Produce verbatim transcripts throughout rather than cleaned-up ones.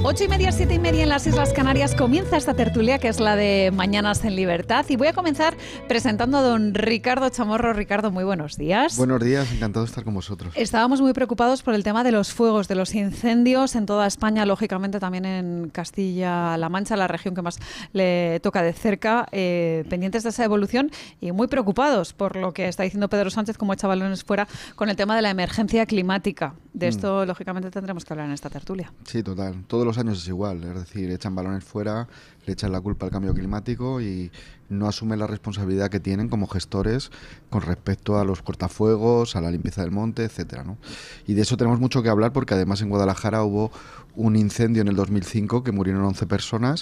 Ocho y media, siete y media en las Islas Canarias comienza esta tertulia que es la de Mañanas en Libertad y voy a comenzar presentando a don Ricardo Chamorro. Ricardo, muy buenos días. Buenos días, encantado de estar con vosotros. Estábamos muy preocupados por el tema de los fuegos, de los incendios en toda España, lógicamente también en Castilla-La Mancha, la región que más le toca de cerca, eh, pendientes de esa evolución y muy preocupados por lo que está diciendo Pedro Sánchez, como echa balones fuera con el tema de la emergencia climática. De esto, mm. lógicamente, tendremos que hablar en esta tertulia. Sí, total. Todos los años es igual, es decir, echan balones fuera, le echan la culpa al cambio climático y no asumen la responsabilidad que tienen como gestores con respecto a los cortafuegos, a la limpieza del monte, etcétera, ¿no? Y de eso tenemos mucho que hablar porque además en Guadalajara hubo un incendio en el dos mil cinco que murieron once personas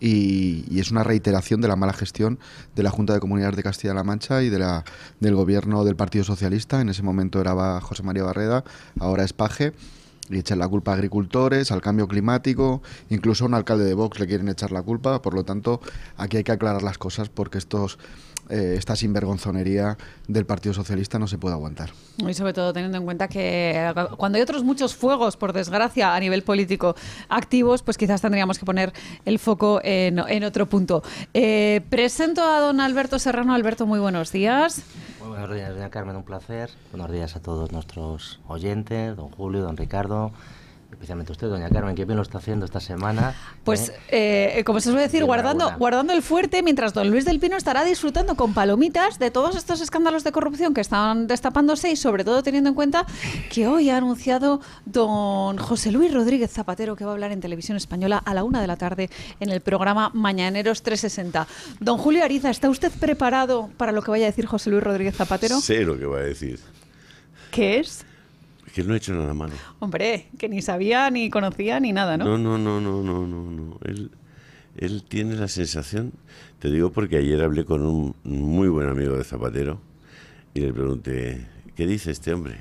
y, y es una reiteración de la mala gestión de la Junta de Comunidades de Castilla-La Mancha y de la, del gobierno del Partido Socialista. En ese momento era José María Barreda, ahora es Paje. Y echan la culpa a agricultores, al cambio climático, incluso a un alcalde de Vox le quieren echar la culpa. Por lo tanto, aquí hay que aclarar las cosas porque estos eh, esta sinvergonzonería del Partido Socialista no se puede aguantar. Y sobre todo teniendo en cuenta que cuando hay otros muchos fuegos, por desgracia, a nivel político activos, pues quizás tendríamos que poner el foco en, en otro punto. Eh, presento a don Alberto Serrano. Alberto, muy buenos días. Muy buenos días, doña Carmen, un placer. Buenos días a todos nuestros oyentes, don Julio, don Ricardo, especialmente usted, doña Carmen, que bien lo está haciendo esta semana. Pues, eh, eh, como se suele decir, guardando, guardando el fuerte, mientras don Luis del Pino estará disfrutando con palomitas de todos estos escándalos de corrupción que están destapándose y sobre todo teniendo en cuenta que hoy ha anunciado don José Luis Rodríguez Zapatero que va a hablar en Televisión Española a la una de la tarde en el programa Mañaneros trescientos sesenta. Don Julio Ariza, ¿está usted preparado para lo que vaya a decir José Luis Rodríguez Zapatero? Sé lo que va a decir. ¿Qué es? Que no ha hecho nada malo. Hombre, que ni sabía, ni conocía, ni nada, ¿no? No, no, no, no, no, no, no. Él, él tiene la sensación, te digo porque ayer hablé con un muy buen amigo de Zapatero y le pregunté, ¿qué dice este hombre?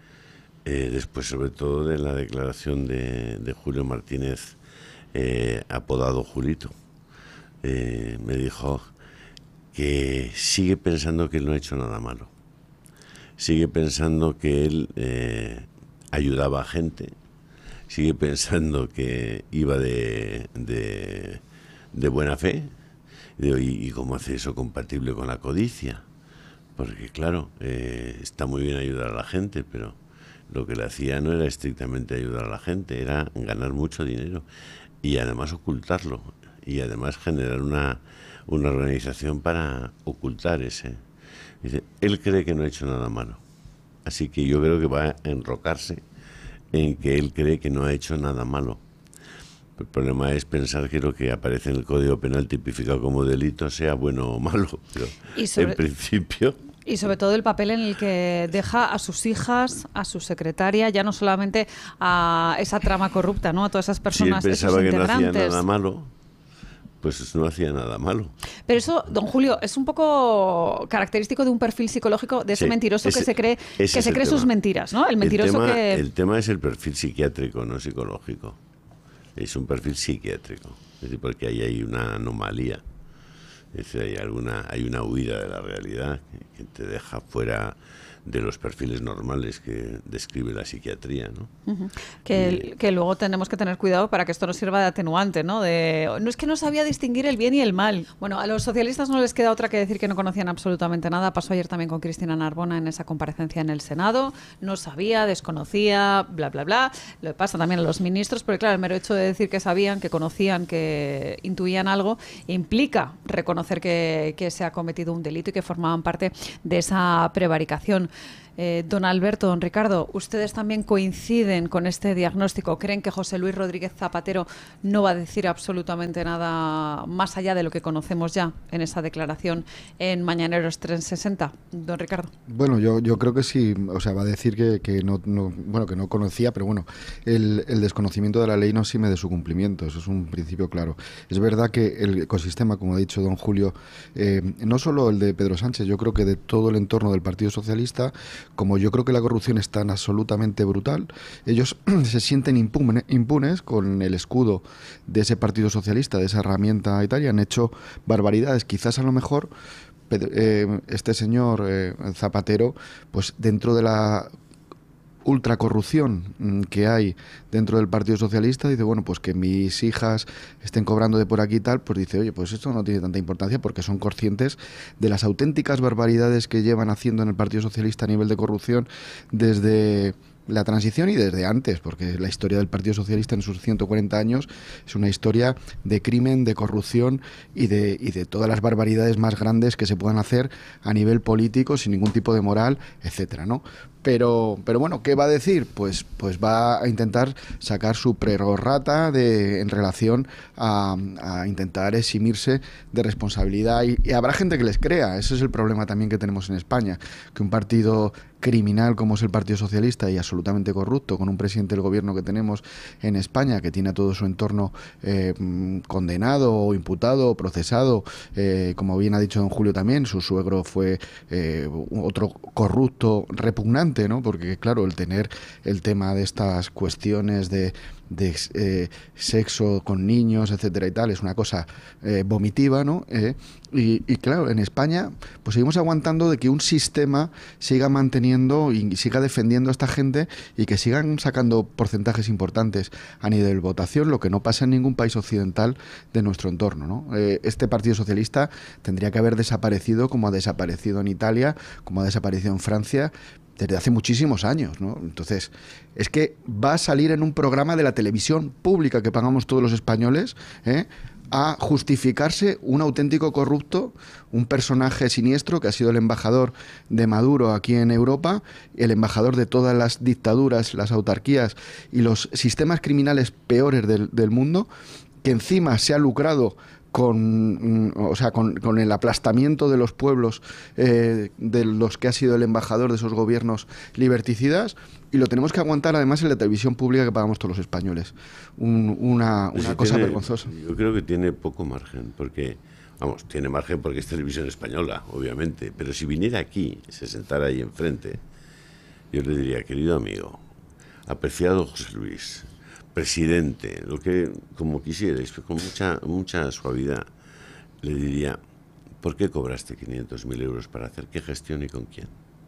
Eh, después, sobre todo, de la declaración de, de Julio Martínez, eh, apodado Julito. Eh, me dijo que sigue pensando que él no ha hecho nada malo. Sigue pensando que él eh, ayudaba a gente, sigue pensando que iba de, de, de buena fe. Y, digo, ¿y, ¿y cómo hace eso compatible con la codicia? Porque claro, eh, está muy bien ayudar a la gente, pero lo que le hacía no era estrictamente ayudar a la gente, era ganar mucho dinero y además ocultarlo y además generar una, una organización para ocultar ese... Dice, él cree que no ha hecho nada malo. Así que yo creo que va a enrocarse en que él cree que no ha hecho nada malo. El problema es pensar que lo que aparece en el Código Penal tipificado como delito sea bueno o malo. Pero y sobre, en principio... Y sobre todo el papel en el que deja a sus hijas, a su secretaria, ya no solamente a esa trama corrupta, ¿no? A todas esas personas, si él pensaba esos que integrantes. no hacía nada malo, pues no hacía nada malo. Pero eso, don Julio, es un poco característico de un perfil psicológico de ese sí, mentiroso ese, que se cree que se cree sus mentiras, ¿no? El mentiroso el tema, que... El tema es el perfil psiquiátrico, no psicológico. Es un perfil psiquiátrico. Es decir, porque ahí hay una anomalía. Es decir, hay, alguna, hay una huida de la realidad que, que te deja fuera de los perfiles normales que describe la psiquiatría, ¿no? Uh-huh. Que, y, que luego tenemos que tener cuidado para que esto no sirva de atenuante, ¿no? De, no es que no sabía distinguir el bien y el mal. Bueno, a los socialistas no les queda otra que decir que no conocían absolutamente nada. Pasó ayer también con Cristina Narbona en esa comparecencia en el Senado. No sabía, desconocía, bla, bla, bla. Lo pasa también a los ministros, porque claro, el mero hecho de decir que sabían, que conocían, que intuían algo, implica reconocer que, que se ha cometido un delito y que formaban parte de esa prevaricación. Eh, don Alberto, don Ricardo, ¿ustedes también coinciden con este diagnóstico? ¿Creen que José Luis Rodríguez Zapatero no va a decir absolutamente nada más allá de lo que conocemos ya en esa declaración en Mañaneros trescientos sesenta? Don Ricardo. Bueno, yo, yo creo que sí, o sea, va a decir que, que no, no, bueno, que no conocía, pero bueno, el, el desconocimiento de la ley no exime de su cumplimiento, eso es un principio claro. Es verdad que el ecosistema, como ha dicho don Julio, eh, no solo el de Pedro Sánchez, yo creo que de todo el entorno del Partido Socialista, como yo creo que la corrupción es tan absolutamente brutal, ellos se sienten impune, impunes con el escudo de ese Partido Socialista, de esa herramienta y tal, y han hecho barbaridades. Quizás a lo mejor eh, este señor eh, Zapatero, pues dentro de la ultracorrupción que hay dentro del Partido Socialista, dice, bueno, pues que mis hijas estén cobrando de por aquí y tal, pues dice, oye, pues esto no tiene tanta importancia porque son conscientes de las auténticas barbaridades que llevan haciendo en el Partido Socialista a nivel de corrupción desde la transición y desde antes, porque la historia del Partido Socialista en sus ciento cuarenta años es una historia de crimen, de corrupción y de, y de todas las barbaridades más grandes que se puedan hacer a nivel político sin ningún tipo de moral, etcétera, ¿no? Pero, pero bueno, ¿qué va a decir? Pues, pues va a intentar sacar su prerrogata de, en relación a, a intentar eximirse de responsabilidad y, y habrá gente que les crea. Ese es el problema también que tenemos en España, que un partido criminal como es el Partido Socialista y absolutamente corrupto, con un presidente del gobierno que tenemos en España que tiene a todo su entorno eh, condenado o imputado o procesado, eh, como bien ha dicho don Julio también, su suegro fue eh, otro corrupto repugnante, ¿no? Porque claro, el tener el tema de estas cuestiones de, de eh, sexo con niños, etcétera y tal, es una cosa eh, vomitiva, ¿no? Eh, y, y claro, en España pues seguimos aguantando de que un sistema siga manteniendo y siga defendiendo a esta gente y que sigan sacando porcentajes importantes a nivel de votación, lo que no pasa en ningún país occidental de nuestro entorno, ¿no? Eh, este Partido Socialista tendría que haber desaparecido como ha desaparecido en Italia, como ha desaparecido en Francia, desde hace muchísimos años, ¿no? Entonces, es que va a salir en un programa de la televisión pública que pagamos todos los españoles, ¿eh? a justificarse un auténtico corrupto, un personaje siniestro que ha sido el embajador de Maduro aquí en Europa, el embajador de todas las dictaduras, las autarquías y los sistemas criminales peores del, del mundo, que encima se ha lucrado con, o sea, con, con el aplastamiento de los pueblos eh, de los que ha sido el embajador de esos gobiernos liberticidas, y lo tenemos que aguantar además en la televisión pública que pagamos todos los españoles. Un, una una sí, cosa tiene, vergonzosa. Yo creo que tiene poco margen, porque, vamos, tiene margen porque es televisión española, obviamente, pero si viniera aquí, se sentara ahí enfrente, yo le diría, querido amigo, apreciado José Luis, presidente, lo que como quisierais, con mucha mucha suavidad, le diría, ¿por qué cobraste quinientos mil euros para hacer qué gestión y con quién?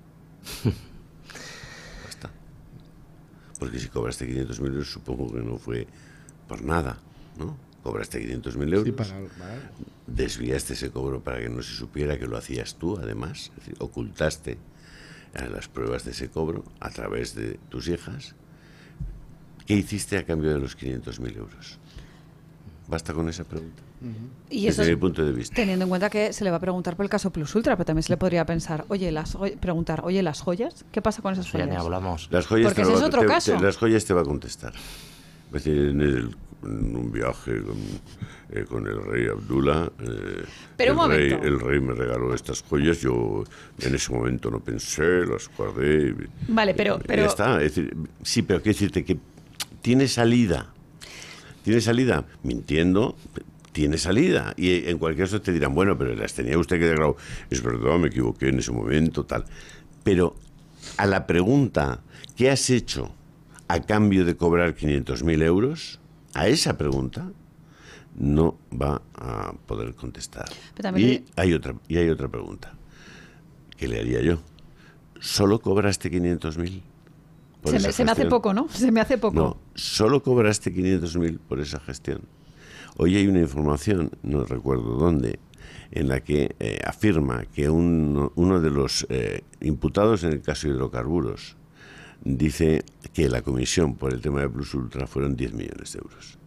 Basta. Porque si cobraste quinientos mil euros, supongo que no fue por nada, ¿no? Cobraste quinientos mil euros, sí, para, para... desviaste ese cobro para que no se supiera que lo hacías tú, además, es decir, ocultaste las pruebas de ese cobro a través de tus hijas. ¿Qué hiciste a cambio de los quinientos mil euros? Basta con esa pregunta. Uh-huh. Y eso desde mi punto de vista. Teniendo en cuenta que se le va a preguntar por el caso Plus Ultra, pero también se le podría pensar, oye, las preguntar, oye, las joyas, ¿qué pasa con esas joyas? Ya ni hablamos. Las joyas Porque ese es otro te, caso. Te, las joyas te va a contestar. Es decir, en, el, en un viaje con, eh, con el rey Abdullah, eh, pero el, un rey, momento. el rey me regaló estas joyas, yo en ese momento no pensé, las guardé. Vale, pero... pero... Ya está. Es decir, sí, pero quiero decirte que tiene salida. Tiene salida. Mintiendo, tiene salida. Y en cualquier caso te dirán, bueno, pero las tenía usted que declarar. Es verdad, me equivoqué en ese momento, tal. Pero a la pregunta, ¿qué has hecho a cambio de cobrar quinientos mil euros? A esa pregunta no va a poder contestar. Y le... hay otra, y hay otra pregunta. ¿Qué le haría yo? ¿Solo cobraste quinientos mil? Se me, se me hace poco, ¿no? Se me hace poco. No, solo cobraste quinientos mil por esa gestión. Hoy hay una información, no recuerdo dónde, en la que eh, afirma que un, uno de los eh, imputados en el caso de hidrocarburos dice que la comisión por el tema de Plus Ultra fueron diez millones de euros.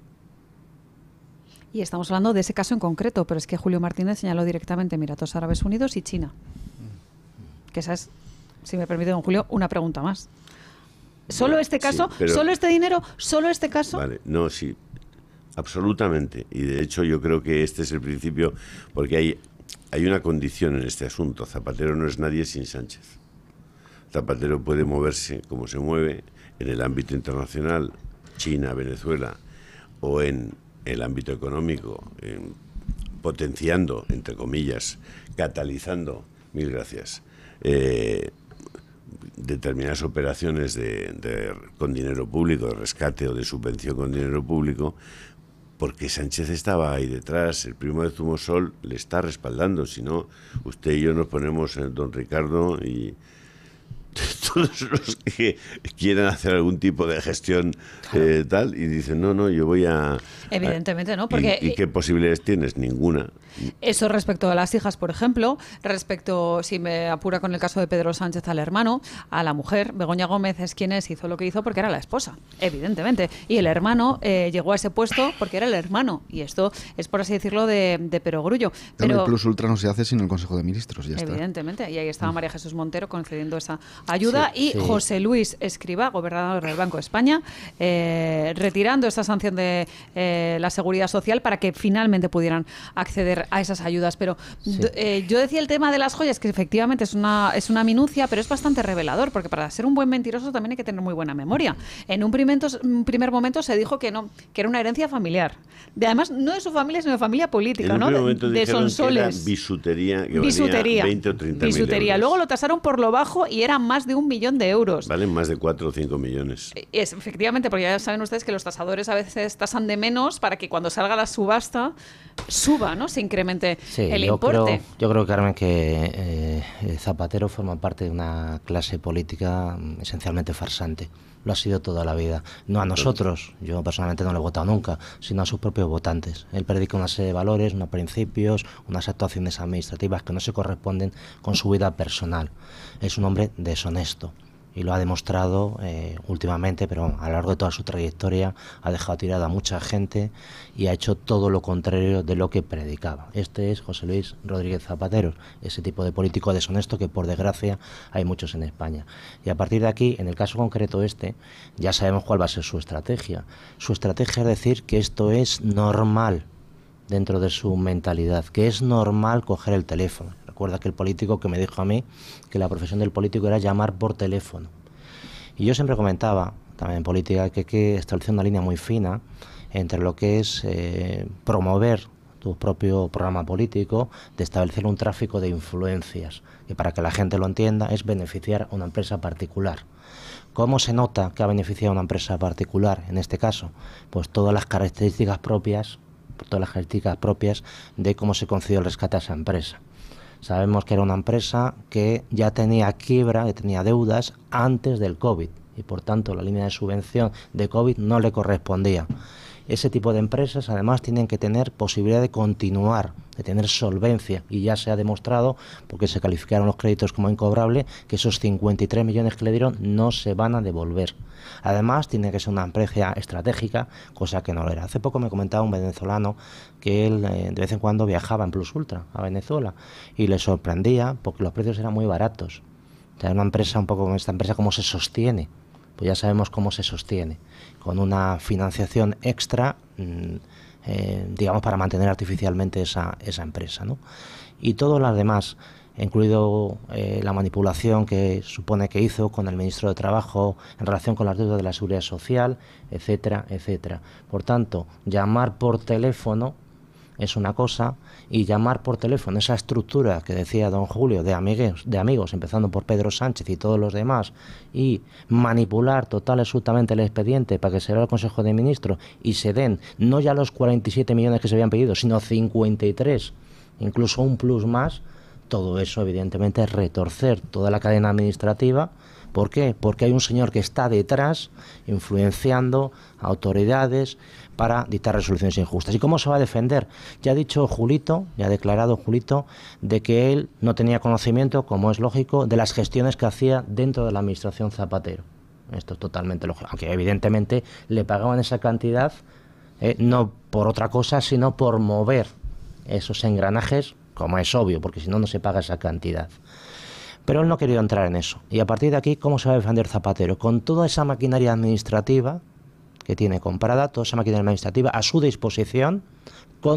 Y estamos hablando de ese caso en concreto, pero es que Julio Martínez señaló directamente Emiratos Árabes Unidos y China. Que esa es, si me permite, don Julio, una pregunta más. ¿Solo este caso? Sí, pero, ¿Solo este dinero? ¿Solo este caso? Vale, no, sí, absolutamente. Y de hecho yo creo que este es el principio, porque hay, hay una condición en este asunto. Zapatero no es nadie sin Sánchez. Zapatero puede moverse como se mueve en el ámbito internacional, China, Venezuela, o en el ámbito económico, en, potenciando, entre comillas, catalizando, mil gracias, eh, determinadas operaciones de, de, con dinero público, de rescate o de subvención con dinero público, porque Sánchez estaba ahí detrás, el primo de Zumosol le está respaldando, si no, usted y yo nos ponemos, eh, don Ricardo, y todos los que quieran hacer algún tipo de gestión eh, tal, y dicen, no, no, yo voy a... Evidentemente, ¿no? Porque, ¿Y, y qué posibilidades tienes? Ninguna. Eso respecto a las hijas, por ejemplo, respecto, si me apura con el caso de Pedro Sánchez, al hermano, a la mujer, Begoña Gómez es quien es, hizo lo que hizo porque era la esposa, evidentemente. Y el hermano eh, llegó a ese puesto porque era el hermano. Y esto es, por así decirlo, de, de perogrullo. Pero el plus ultra no se hace sin el Consejo de Ministros, ya evidentemente, está. y ahí estaba María Jesús Montero concediendo esa ayuda, Sí, y sí. José Luis Escrivá, gobernador del Banco de España, eh, retirando esa sanción de eh, la Seguridad Social para que finalmente pudieran acceder a esas ayudas. Pero Sí. eh, yo decía el tema de las joyas, que efectivamente es una, es una minucia, pero es bastante revelador, porque para ser un buen mentiroso también hay que tener muy buena memoria. En un primer, un primer momento se dijo que no, que era una herencia familiar. De, además, no de su familia, sino de familia política, En un ¿no? primer De, momento de dijeron que Sonsoles. era bisutería, que Bisutería. valía veinte o treinta mil Bisutería. euros. Luego lo tasaron por lo bajo y eran más de un millón de euros. Valen más de cuatro o cinco millones. Es, efectivamente, porque ya saben ustedes que los tasadores a veces tasan de menos para que cuando salga la subasta suba, ¿no? Se incremente Sí, el yo importe. Creo, yo creo, Carmen, que eh, Zapatero forma parte de una clase política mm, esencialmente farsante. Lo ha sido toda la vida. No a nosotros, yo personalmente no lo he votado nunca, sino a sus propios votantes. Él predica una serie de valores, unos principios, unas actuaciones administrativas que no se corresponden con su vida personal. Es un hombre deshonesto. Y lo ha demostrado eh, últimamente, pero a lo largo de toda su trayectoria ha dejado tirada a mucha gente y ha hecho todo lo contrario de lo que predicaba. Este es José Luis Rodríguez Zapatero, ese tipo de político deshonesto que por desgracia hay muchos en España. Y a partir de aquí, en el caso concreto este, ya sabemos cuál va a ser su estrategia. Su estrategia es decir que esto es normal dentro de su mentalidad, que es normal coger el teléfono. Recuerda que el político que me dijo a mí que la profesión del político era llamar por teléfono. Y yo siempre comentaba, también en política, que hay que establecer una línea muy fina entre lo que es eh, promover tu propio programa político, de establecer un tráfico de influencias, que para que la gente lo entienda es beneficiar a una empresa particular. ¿Cómo se nota que ha beneficiado a una empresa particular en este caso? Pues todas las características propias, todas las características propias de cómo se concedió el rescate a esa empresa. Sabemos que era una empresa que ya tenía quiebra, que tenía deudas antes del COVID y por tanto la línea de subvención de COVID no le correspondía. Ese tipo de empresas además tienen que tener posibilidad de continuar, de tener solvencia, y ya se ha demostrado, porque se calificaron los créditos como incobrable, que esos cincuenta y tres millones que le dieron no se van a devolver. Además tiene que ser una empresa estratégica, cosa que no lo era. Hace poco me comentaba un venezolano que él eh, de vez en cuando viajaba en Plus Ultra a Venezuela y le sorprendía porque los precios eran muy baratos. O sea, una empresa un poco como esta empresa, ¿cómo se sostiene? Pues ya sabemos cómo se sostiene, con una financiación extra, eh, digamos, para mantener artificialmente esa, esa empresa, ¿no? Y todas las demás, incluido eh, la manipulación que supone que hizo con el ministro de Trabajo en relación con las deudas de la Seguridad Social, etcétera, etcétera. Por tanto, llamar por teléfono es una cosa, y llamar por teléfono, esa estructura que decía don Julio de amigos, de amigos, empezando por Pedro Sánchez y todos los demás, y manipular total y absolutamente el expediente para que se vea el Consejo de Ministros y se den no ya los cuarenta y siete millones que se habían pedido, sino cincuenta y tres, incluso un plus más. Todo eso evidentemente es retorcer toda la cadena administrativa. ¿Por qué? Porque hay un señor que está detrás influenciando a autoridades para dictar resoluciones injustas. ¿Y cómo se va a defender? Ya ha dicho Julito, ya ha declarado Julito, de que él no tenía conocimiento, como es lógico, de las gestiones que hacía dentro de la administración Zapatero. Esto es totalmente lógico, aunque evidentemente le pagaban esa cantidad eh, no por otra cosa, sino por mover esos engranajes, como es obvio, porque si no, no se paga esa cantidad. Pero él no quería entrar en eso. Y a partir de aquí, ¿cómo se va a defender Zapatero? Con toda esa maquinaria administrativa que tiene comprada, toda esa maquinaria administrativa a su disposición,